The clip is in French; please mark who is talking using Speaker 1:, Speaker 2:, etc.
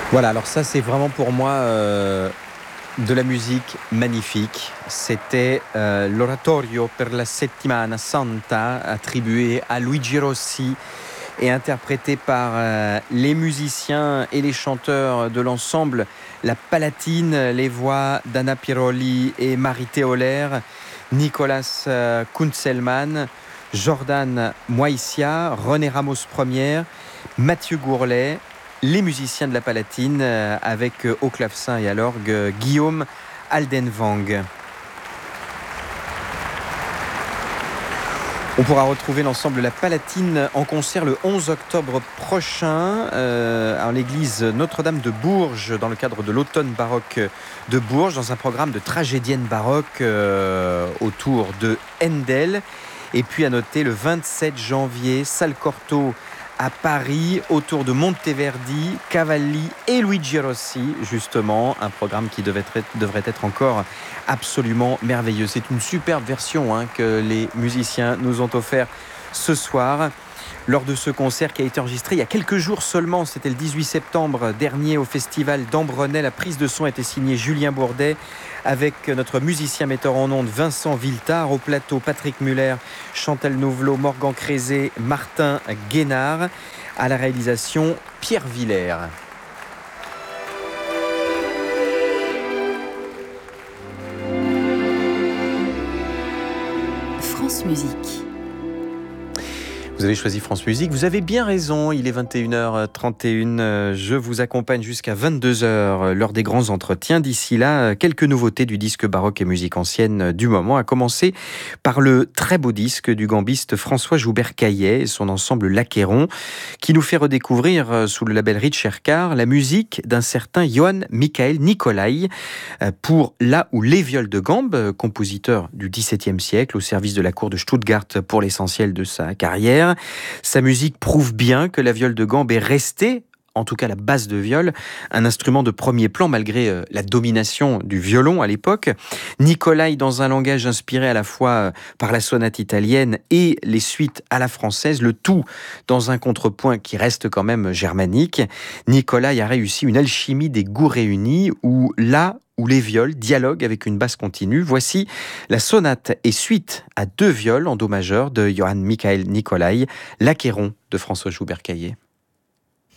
Speaker 1: Voilà, alors ça c'est vraiment pour moi de la musique magnifique. C'était l'Oratorio per la Settimana Santa attribué à Luigi Rossi et interprété par les musiciens et les chanteurs de l'ensemble La Palatine, les voix d'Anna Piroli et Marité Holler, Nicolas Kunzelmann, Jordan Moïsia, René Ramos Première, Mathieu Gourlet, les musiciens de La Palatine avec au clavecin et à l'orgue Guillaume Aldenwang. On pourra retrouver l'ensemble La Palatine en concert le 11 octobre prochain à l'église Notre-Dame de Bourges dans le cadre de l'automne baroque de Bourges dans un programme de tragédienne baroque autour de Handel. Et puis à noter le 27 janvier, Salle Cortot à Paris, autour de Monteverdi, Cavalli et Luigi Rossi, justement, un programme qui devrait être encore absolument merveilleux. C'est une superbe version que les musiciens nous ont offert ce soir. Lors de ce concert qui a été enregistré il y a quelques jours seulement, c'était le 18 septembre dernier au festival d'Ambronay. La prise de son était signée Julien Bourdet avec notre musicien metteur en ondes Vincent Viltard. Au plateau, Patrick Muller, Chantal Nouvelot, Morgan Crézé, Martin Guénard. À la réalisation, Pierre Villers.
Speaker 2: France Musique.
Speaker 1: Vous avez choisi France Musique, vous avez bien raison, il est 21h31, je vous accompagne jusqu'à 22h lors des grands entretiens. D'ici là, quelques nouveautés du disque baroque et musique ancienne du moment, à commencer par le très beau disque du gambiste François Joubert-Caillet et son ensemble L'Achéron, qui nous fait redécouvrir sous le label Richercar la musique d'un certain Johann Michael Nicolai pour La ou les viols de gambe, compositeur du XVIIe siècle au service de la cour de Stuttgart pour l'essentiel de sa carrière. Sa musique prouve bien que la viole de gambe est restée, en tout cas la basse de viol, un instrument de premier plan malgré la domination du violon à l'époque. Nicolai, dans un langage inspiré à la fois par la sonate italienne et les suites à la française, le tout dans un contrepoint qui reste quand même germanique. Nicolai a réussi une alchimie des goûts réunis où où les viols dialoguent avec une basse continue. Voici la sonate et suite à 2 viols en do majeur de Johann Michael Nicolai, L'Achéron de François Joubert-Caillet.